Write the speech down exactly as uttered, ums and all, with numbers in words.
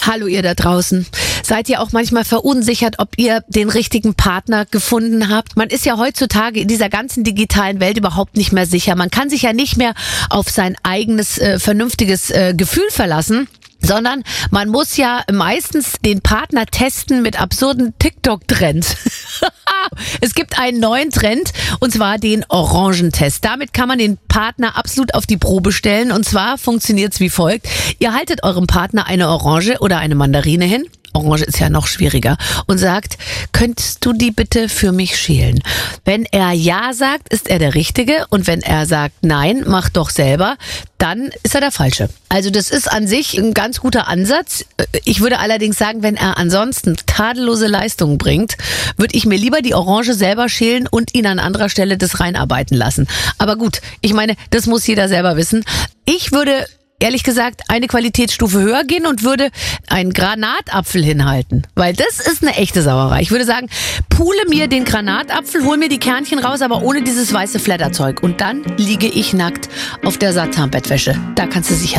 Hallo ihr da draußen. Seid ihr auch manchmal verunsichert, ob ihr den richtigen Partner gefunden habt? Man ist ja heutzutage in dieser ganzen digitalen Welt überhaupt nicht mehr sicher. Man kann sich ja nicht mehr auf sein eigenes, äh, vernünftiges äh, Gefühl verlassen, sondern man muss ja meistens den Partner testen mit absurden TikTok-Trends. Es gibt einen neuen Trend, und zwar den Orangentest. Damit kann man den Partner absolut auf die Probe stellen, und zwar funktioniert es wie folgt. Ihr haltet eurem Partner eine Orange oder eine Mandarine hin. Orange ist ja noch schwieriger. Und sagt, könntest du die bitte für mich schälen? Wenn er ja sagt, ist er der Richtige. Und wenn er sagt, nein, mach doch selber, dann ist er der Falsche. Also das ist an sich ein ganz guter Ansatz. Ich würde allerdings sagen, wenn er ansonsten tadellose Leistungen bringt, würde ich mir lieber die Orange selber schälen und ihn an anderer Stelle das reinarbeiten lassen. Aber gut, ich meine, das muss jeder selber wissen. Ich würde ehrlich gesagt eine Qualitätsstufe höher gehen und würde einen Granatapfel hinhalten. Weil das ist eine echte Sauerei. Ich würde sagen, pule mir den Granatapfel, hol mir die Kernchen raus, aber ohne dieses weiße Flatterzeug. Und dann liege ich nackt auf der Satzhahnbettwäsche. Da kannst du sicher